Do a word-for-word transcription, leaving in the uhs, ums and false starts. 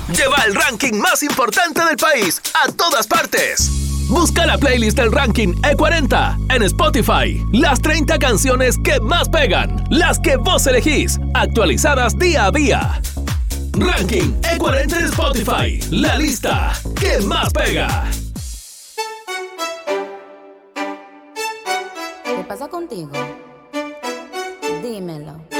lleva el ranking más importante del país a todas partes. Busca la playlist del ranking E cuarenta en Spotify. Las treinta canciones que más pegan, las que vos elegís, actualizadas día a día. Ranking E cuarenta en Spotify, la lista que más pega. ¿Qué pasa contigo? Dímelo.